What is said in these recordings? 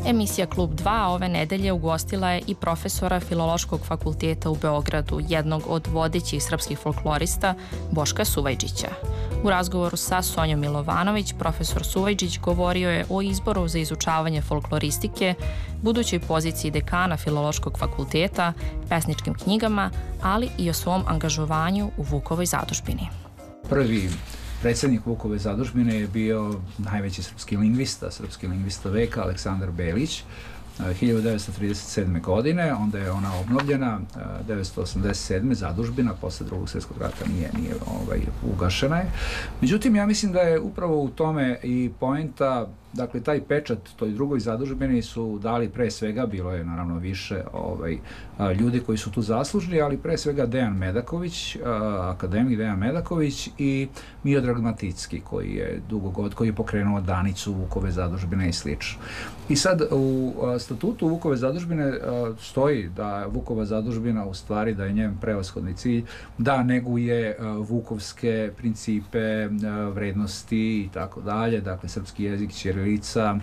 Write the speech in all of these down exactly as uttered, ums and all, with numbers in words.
Emisija Klub dva ove nedelje ugostila je i profesora Filološkog fakulteta u Beogradu, jednog od vodećih srpskih folklorista, Boška Suvajđića. U razgovoru sa Sonjom Milovanović, profesor Suvajđić govorio je o izboru za izučavanje folkloristike, budućoj poziciji dekana Filološkog fakulteta, pesničkim knjigama, ali i o svom angažovanju u Vukovoj zadužbini. Prvi predsednik Vukove zadužbine je bio najveći srpski lingvista, srpski lingvista veka, Aleksandar Belić, hiljadu devetsto trideset sedme. godine, onda je ona obnovljena, devetsto osamdeset sedme. zadužbina, posle drugog svjetskog rata nije, nije ovaj, ugašena je. Međutim, ja mislim da je upravo u tome i poenta, dakle, taj pečat toj drugoj zadužbini su dali pre svega, bilo je naravno više ovaj, ljudi koji su tu zaslužni, ali pre svega Dejan Medaković, akademik Dejan Medaković i Miodrag Maticki, koji je dugo god, koji je pokrenuo Danicu Vukove zadužbine i slično. I sad u statutu Vukove zadužbine stoji da Vukova zadužbina, u stvari da je njen prevashodni cilj da neguje vukovske principe, vrednosti i tako dalje, dakle srpski jezik, ćirilica,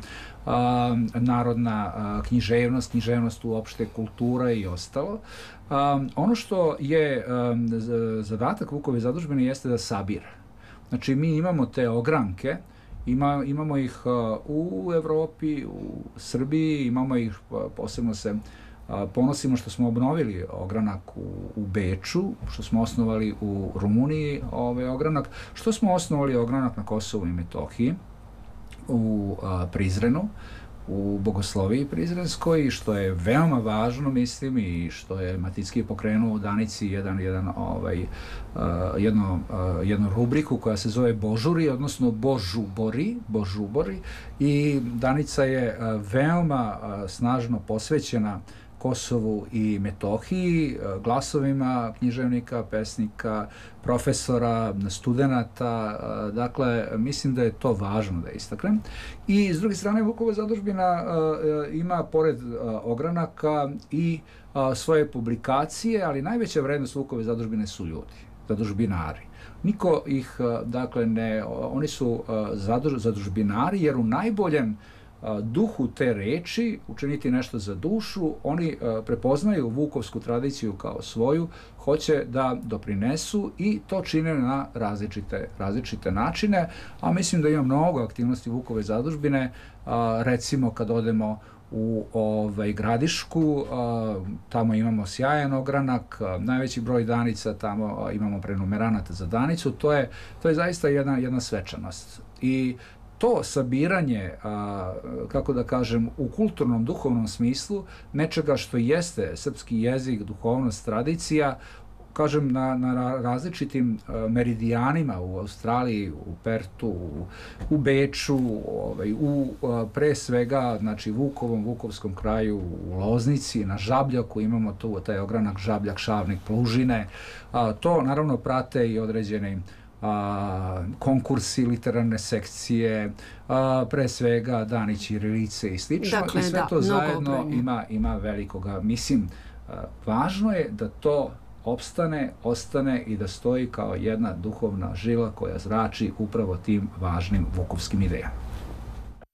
narodna književnost, književnost uopšte, kultura i ostalo. Ono što je zadatak Vukove zadužbine jeste da sabira. Znači, mi imamo te ogranke, Ima, imamo ih u Evropi, u Srbiji, imamo ih, posebno se ponosimo što smo obnovili ogranak u, u Beču, što smo osnovali u Rumuniji ovaj ogranak, što smo osnovali ogranak na Kosovu i Metohiji, u a, Prizrenu, u Bogosloviji Prizrenskoj, što je veoma važno, mislim, i što je Maticki pokrenuo u Danici jedan, jedan, ovaj, uh, jedno, uh, jednu rubriku koja se zove Božuri, odnosno Božubori, Božubori, i Danica je uh, veoma uh, snažno posvećena Kosovu i Metohiji, glasovima književnika, pesnika, profesora, studenata, dakle, mislim da je to važno da istaknem. I s druge strane, Vukova zadužbina ima, pored ogranaka, i svoje publikacije, ali najveća vrednost Vukove zadužbine su ljudi, zadužbinari. Niko ih, dakle, ne, oni su zaduž, zadužbinari, jer u najboljem duhu te reči, učiniti nešto za dušu, oni prepoznaju vukovsku tradiciju kao svoju, hoće da doprinesu i to čine na različite, različite načine, a mislim da ima mnogo aktivnosti Vukove zadužbine, recimo kad odemo u ovaj, Gradišku, tamo imamo sjajan ogranak, najveći broj danica, tamo imamo prenumeranata za danicu, to je, to je zaista jedna, jedna svečanost. I to sabiranje, a, kako da kažem, u kulturnom, duhovnom smislu, nečega što jeste srpski jezik, duhovnost, tradicija, kažem, na, na različitim a, meridijanima u Australiji, u Pertu, u, u Beču, ovaj, u a, pre svega, znači, Vukovom, Vukovskom kraju, u Loznici, na Žabljaku imamo tu taj ogranak Žabljak, Šavnik, Plužine. A, to naravno prate i određene A, konkursi, literarne sekcije, a, pre svega dani ćirilice i slično. Dakle, i sve da, to zajedno obranje. ima, ima velikoga. Mislim, a, važno je da to opstane, ostane i da stoji kao jedna duhovna žila koja zrači upravo tim važnim vukovskim idejama.